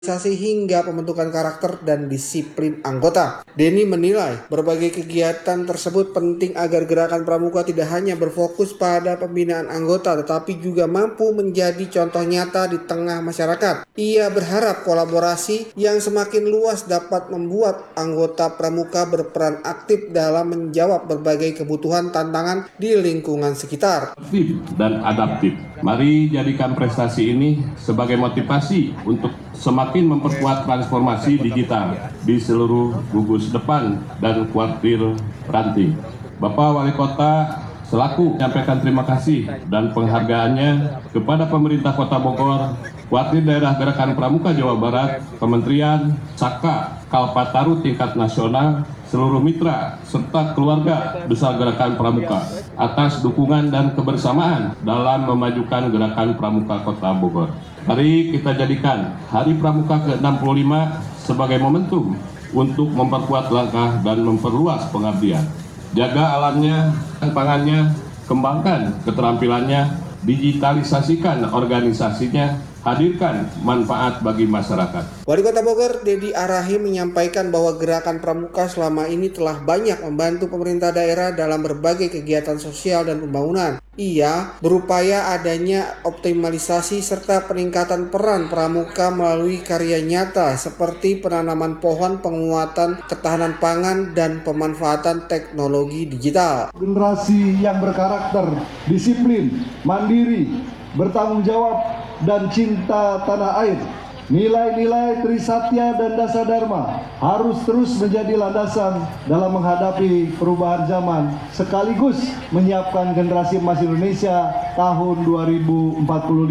hingga pembentukan karakter dan disiplin anggota. Denny menilai berbagai kegiatan tersebut penting agar gerakan pramuka tidak hanya berfokus pada pembinaan anggota tetapi juga mampu menjadi contoh nyata di tengah masyarakat. Ia berharap kolaborasi yang semakin luas dapat membuat anggota pramuka berperan aktif dalam menjawab berbagai kebutuhan tantangan di lingkungan sekitar. Aktif dan adaptif. Mari jadikan prestasi ini sebagai motivasi untuk semakin memperkuat transformasi digital di seluruh gugus depan dan kuartir ranting. Bapak Wali Kota selaku menyampaikan terima kasih dan penghargaannya kepada pemerintah Kota Bogor, Kuartir Daerah Gerakan Pramuka Jawa Barat, Kementerian, Saka, Kalpataru tingkat nasional, seluruh mitra, serta keluarga besar Gerakan Pramuka atas dukungan dan kebersamaan dalam memajukan Gerakan Pramuka Kota Bogor. Mari kita jadikan Hari Pramuka ke-65 sebagai momentum untuk memperkuat langkah dan memperluas pengabdian. Jaga alamnya, pangannya, kembangkan keterampilannya, digitalisasikan organisasinya, hadirkan manfaat bagi masyarakat. Wali Kota Bogor, Dedi Arahi menyampaikan bahwa Gerakan Pramuka selama ini telah banyak membantu pemerintah daerah dalam berbagai kegiatan sosial dan pembangunan. Ia berupaya adanya optimalisasi serta peningkatan peran pramuka melalui karya nyata seperti penanaman pohon, penguatan ketahanan pangan, dan pemanfaatan teknologi digital. Generasi yang berkarakter, disiplin, mandiri, bertanggung jawab, dan cinta tanah air. Nilai-nilai Trisatya dan Dasadharma harus terus menjadi landasan dalam menghadapi perubahan zaman sekaligus menyiapkan generasi emas Indonesia tahun 2045.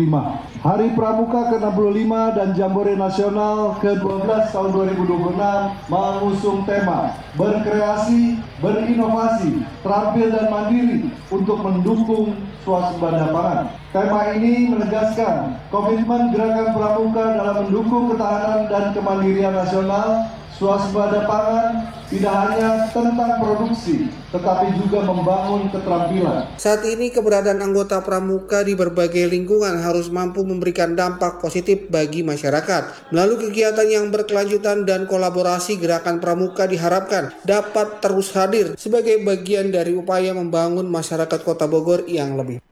Hari Pramuka ke-65 dan Jambore Nasional ke-12 tahun 2026 mengusung tema berkreasi, berinovasi, terampil dan mandiri untuk mendukung swasembada pangan. Tema ini menegaskan komitmen Gerakan Pramuka dalam mendukung ketahanan dan kemandirian nasional. Swasembada pangan tidak hanya tentang produksi, tetapi juga membangun keterampilan. Saat ini keberadaan anggota pramuka di berbagai lingkungan harus mampu memberikan dampak positif bagi masyarakat. Melalui kegiatan yang berkelanjutan dan kolaborasi, Gerakan Pramuka diharapkan dapat terus hadir sebagai bagian dari upaya membangun masyarakat Kota Bogor yang lebih.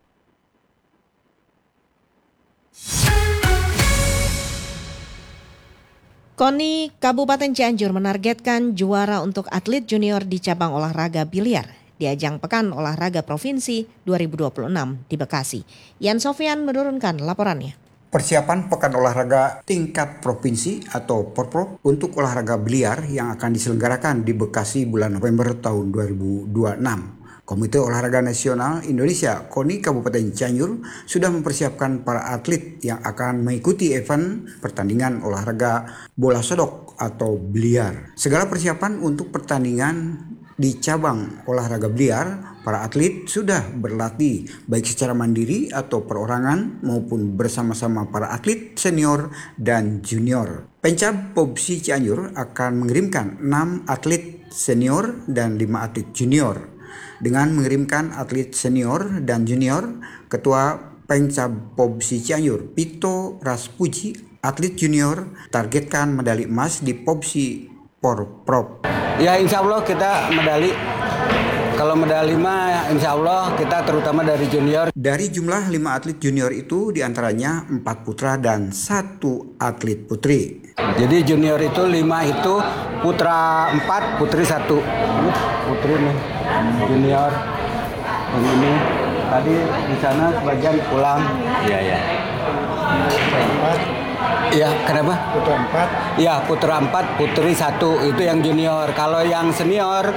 KONI Kabupaten Cianjur menargetkan juara untuk atlet junior di cabang olahraga biliar di ajang Pekan Olahraga Provinsi 2026 di Bekasi. Yan Sofyan menurunkan laporannya. Persiapan Pekan Olahraga Tingkat Provinsi atau Porprov untuk olahraga biliar yang akan diselenggarakan di Bekasi bulan November tahun 2026. Komite Olahraga Nasional Indonesia KONI Kabupaten Cianjur sudah mempersiapkan para atlet yang akan mengikuti event pertandingan olahraga bola sodok atau biliar. Segala persiapan untuk pertandingan di cabang olahraga biliar, para atlet sudah berlatih baik secara mandiri atau perorangan maupun bersama-sama para atlet senior dan junior. Pencap POBSI Cianjur akan mengirimkan 6 atlet senior dan 5 atlet junior. Dengan mengirimkan atlet senior dan junior, Ketua Pencap POBSI Cianjur, Pito Raspuji, atlet junior targetkan medali emas di POBSI Porprov. Ya, insya Allah kita medali. Kalau medali mah insya Allah kita terutama dari junior. Dari jumlah 5 atlet junior itu diantaranya 4 putra dan 1 atlet putri. Jadi junior itu 5 itu putra 4, putri 1. Putri nih junior. Yang ini tadi di sana sebagian pulang. Iya. Iya, kenapa? Putra 4. Ya, putra 4, putri 1 itu yang junior. Kalau yang senior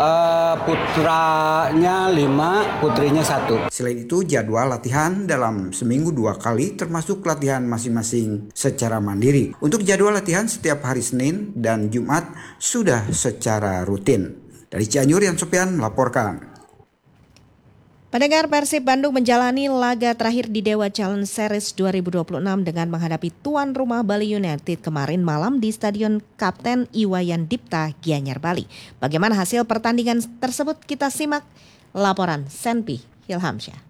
putranya 5, putrinya 1. Selain itu jadwal latihan dalam seminggu 2 kali termasuk latihan masing-masing secara mandiri. Untuk jadwal latihan setiap hari Senin dan Jumat sudah secara rutin. Dari Cianjur, Yan Sofyan melaporkan. Pendengar, Persib Bandung menjalani laga terakhir di Dewa Challenge Series 2026 dengan menghadapi tuan rumah Bali United kemarin malam di Stadion Kapten Iwayan Dipta, Gianyar, Bali. Bagaimana hasil pertandingan tersebut? Kita simak laporan Senpi Hilhamsyah.